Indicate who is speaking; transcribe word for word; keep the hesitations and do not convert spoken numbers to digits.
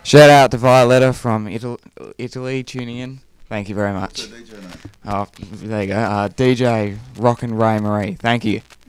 Speaker 1: Shout out to Violetta from Ital- Italy tuning in. Thank you very much.
Speaker 2: What's that D J name?
Speaker 1: Oh, there you go. Uh, D J Rock and Ray Marie. Thank you.